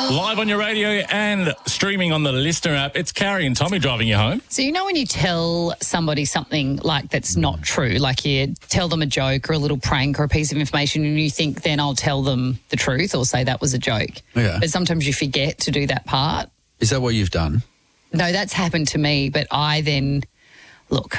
Live on your radio and streaming on the Listener app. It's Carrie and Tommy driving you home. So you know when you tell somebody something like that's not true, like you tell them a joke or a little prank or a piece of information and you think then I'll tell them the truth or say that was a joke. Yeah. But sometimes you forget to do that part. Is that what you've done? No, that's happened to me, but I then, look...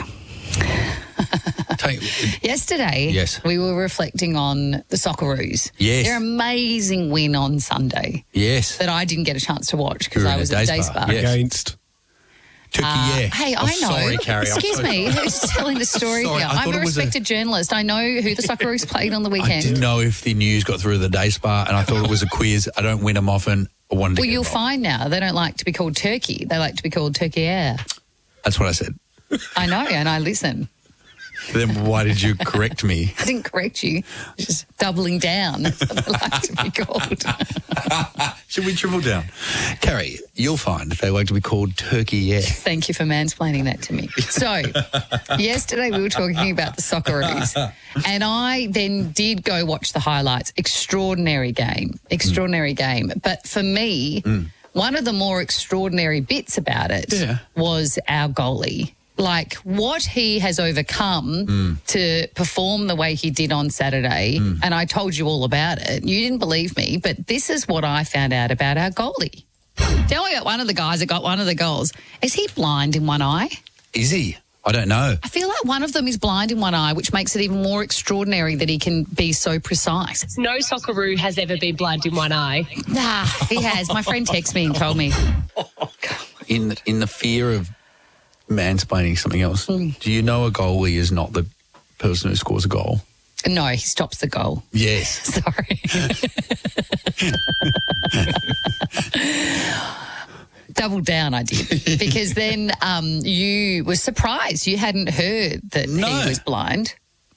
Yesterday, Yes. we were reflecting on the Socceroos. Yes. Their amazing win on Sunday Yes. that I didn't get a chance to watch because You were I in was a at day Day spa. Spa. Yes. Against. Turkey, yeah. Hey, Oh, I know. Sorry, Carrie. I'm Excuse so- me, who's telling the story Sorry, here? I I'm thought a it was a- respected journalist. I know who the Socceroos played on the I weekend. didn't know if the news got through the day spa and I thought it was a quiz. I don't win them often. I wanted to Well, get you'll it wrong. find now they don't like to be called Turkey. They like to be called Turkey Air. That's what I said. I know, and I listen. Then why did you correct me? I didn't correct you. Just doubling down. That's what they like to be called. Should we triple down? Carrie, you'll find they like to be called Turkey, yeah. Thank you for mansplaining that to me. So, yesterday we were talking about the Socceroos, and I then did go watch the highlights. Extraordinary game. But for me, one of the more extraordinary bits about it was our goalie. Like what he has overcome to perform the way he did on Saturday, and I told you all about it. You didn't believe me, but this is what I found out about our goalie. Tell me about one of the guys that got one of the goals. Is he blind in one eye? Is he? I don't know. I feel like one of them is blind in one eye, which makes it even more extraordinary that he can be so precise. No Socceroo has ever been blind in one eye. Nah, he has. My friend texted me and told me. In the fear of mansplaining something else, do you know a goalie is not the person who scores a goal? No, he stops the goal. Yes. Sorry. Double down, I did. Because then you were surprised. You hadn't heard that No. he was blind.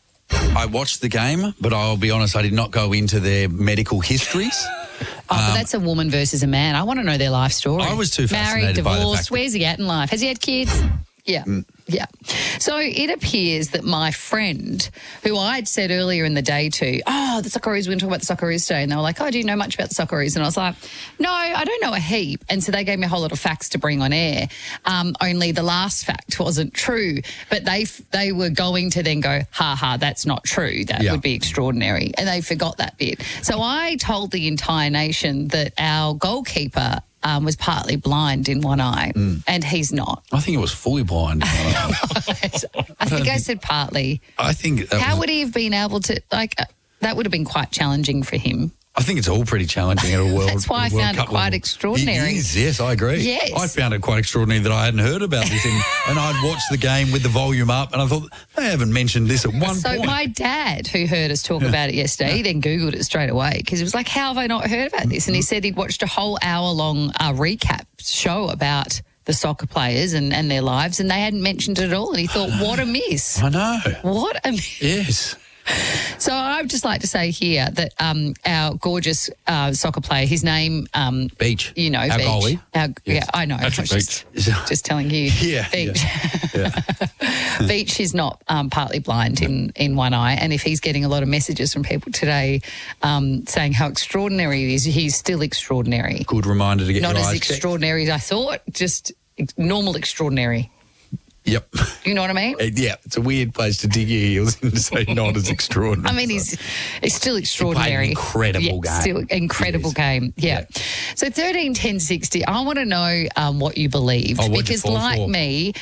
I watched the game, but I'll be honest, I did not go into their medical histories. But that's a woman versus a man. I want to know their life story. I was too Married, fascinated by the divorced, fact that- where's he at in life? Has he had kids? Yeah. Yeah. So it appears that my friend, who I'd said earlier in the day to, the Socceroos, we're going to talk about the Socceroos today. And they were like, do you know much about the Socceroos? And I was like, no, I don't know a heap. And so they gave me a whole lot of facts to bring on air. Only the last fact wasn't true. But they were going to then go, that's not true. That would be extraordinary. And they forgot that bit. So I told the entire nation that our goalkeeper was partly blind in one eye, and he's not. I think it was fully blind. I think I said partly. I think How would he have been able to, that would have been quite challenging for him. I think it's all pretty challenging at a World That's why I World found it Cup quite level. extraordinary. It is, yes, I agree. Yes. I found it quite extraordinary that I hadn't heard about this, and I'd watched the game with the volume up, and I thought, they haven't mentioned this at one So point. my dad, who heard us talk about it yesterday, he then Googled it straight away because he was like, how have I not heard about this? And he said he'd watched a whole hour-long recap show about the soccer players and their lives, and they hadn't mentioned it at all. And he thought, what a miss. I know. What a miss. Yes. So I'd just like to say here that our gorgeous soccer player, his name... Beach. You know, Our Beach. goalie. Yeah, I know. Patrick I was just telling you. Yeah, Beach. Yeah. Beach is not partly blind in one eye, and if he's getting a lot of messages from people today saying how extraordinary he is, he's still extraordinary. Good reminder to get Not your as eyes checked. extraordinary as I thought, just normal extraordinary. Yep. You know what I mean? Yeah, it's a weird place to dig your heels and say not as extraordinary. I mean, he's still extraordinary. He played an incredible game. Still incredible game. Yeah. So 13, 10, 60. I want to know what you believed what'd you because, fall like for? me,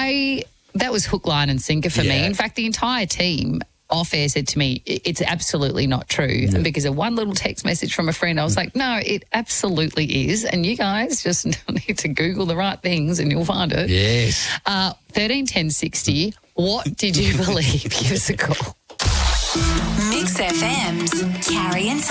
that was hook, line, and sinker for me. Yeah. In fact, the entire team off air said to me, it's absolutely not true. And because of one little text message from a friend, I was like, no, it absolutely is. And you guys just need to Google the right things and you'll find it. Yes. 13, 10, 60. What did you believe? Give us a call. Mix FM's Carrie and